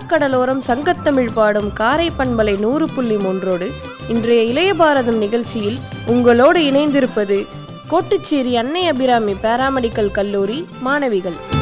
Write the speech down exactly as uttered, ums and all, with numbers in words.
வங்கக்கடலோரம் சங்கத்தமிழ் பாடும் காரை பண்பலை நூறு புள்ளி மூன்றோடு இன்றைய இளைய பாரதம் நிகழ்ச்சியில் உங்களோடு இணைந்திருப்பது கோட்டுச்சேரி அன்னை அபிராமி பாராமெடிக்கல் கல்லூரி மாணவிகள்.